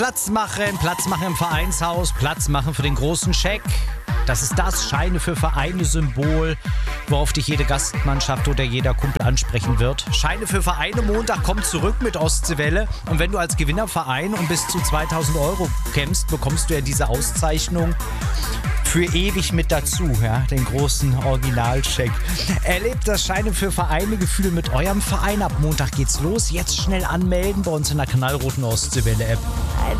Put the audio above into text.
Platz machen im Vereinshaus, Platz machen für den großen Scheck. Das ist das Scheine für Vereine-Symbol, worauf dich jede Gastmannschaft oder jeder Kumpel ansprechen wird. Scheine für Vereine Montag kommt zurück mit Ostseewelle. Und wenn du als Gewinnerverein um bis zu 2000 Euro kämpfst, bekommst du ja diese Auszeichnung für ewig mit dazu, ja, den großen Originalcheck. Erlebt das Scheine für Vereine-Gefühl mit eurem Verein. Ab Montag geht's los. Jetzt schnell anmelden bei uns in der knallroten Ostseewelle-App.